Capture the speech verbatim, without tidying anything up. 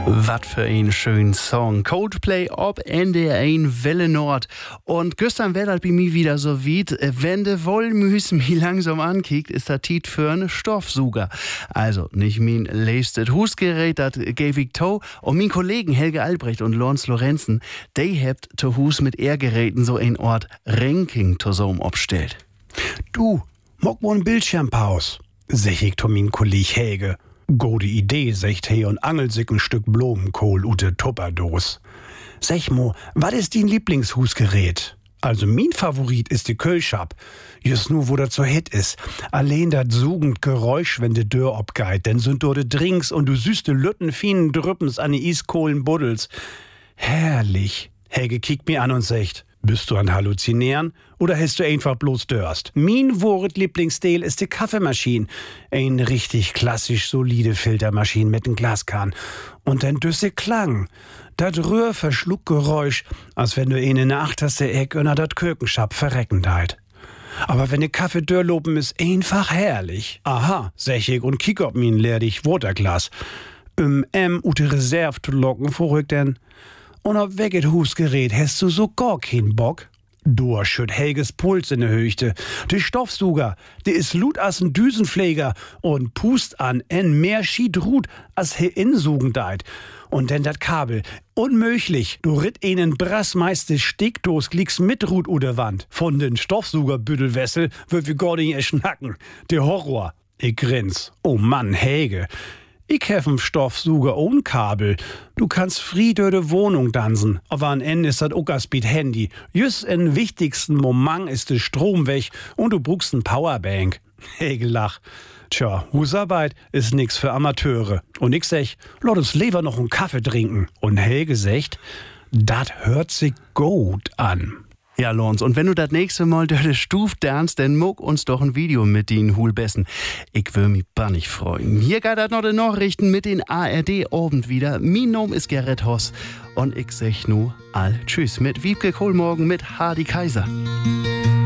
Was für ein schöner Song. Coldplay ob N D R Welle Nord. Und gestern wird das bei mir wieder so weit, wenn de Wollmüs mich langsam ankickt, ist das Tiet für einen Stoffsuger. Also nicht mein leistet Husgerät, das gebe ich to. Und mein Kollegen Helge Albrecht und Lorenz Lorenzen, die hebt to Hus mit Ehrgeräten so ein Ort Ranking to so obstellt. Du, mock mo n Bildschirmpaus, sech ich to min Kolleg Helge. Gode Idee, secht he und angelt sich ein Stück Blumenkohl ute Tupperdos. Sech mo, wat is din Lieblingshusgerät? Also min Favorit ist de Kölschab. Just nu, wo dat so hit is. Allein dat sugend Geräusch, wenn de Dörr obgeit, denn sind dort de Drinks und du süßte Lütten fienen Drüppens an die Iskohlen Buddels. Herrlich. Helge kickt mir an und secht, bist du an Halluzinieren oder hast du einfach bloß Dörst? Min Wort Lieblingsstil ist die Kaffeemaschine. Ein richtig klassisch solide Filtermaschine mit nem Glaskahn. Und ein düsse Klang. Dat Rührverschluckgeräusch, als wenn du ihn in der achterste Eck unter dat Kökenschab verrecken deit. Aber wenn de Kaffee dörrlopen ist, einfach herrlich. Aha, sech ich und kick ob min leerdig Waterglas. Um M ute Reserve zu locken, vorrück denn. Und ob weget Husgerät hast du so gar keinen Bock? Du schütt Helges Puls in der Höchte. De Stoffsuger, de is lut as n Düsenpfleger und pust an en mehr schied Rut as he insugen deit. Und denn dat Kabel, unmöglich, du ritt einen brassmeiste Stickdos glieks mit Rut u der Wand. Von den Stoffsugerbüttelwessel wird wir gar nicht schnacken. Der Horror. Ich grins. Oh Mann, Helge. Ich hef n Stoffsuger ohne Kabel. Du kannst friede de Wohnung dansen. Aber am Ende ist das Uckerspeed Handy. Just in wichtigsten Moment ist de Strom weg und du brauchst n Powerbank. Hegelach. Tja, Husarbeit ist nix für Amateure. Und ich sech, lass uns lieber noch n Kaffee trinken. Und Helge secht, dat hört sich gut an. Ja, Lorenz, und wenn du das nächste Mal durch die Stuf dernst, dann muck uns doch ein Video mit den Hulbessen. Ich will mich bannig freuen. Hier geht das noch die Nachrichten mit den A R D-Abend wieder. Mein Name ist Gerrit Hoss und ich sag nu all tschüss mit Wiebke Kohlmorgen mit Hardy Kaiser.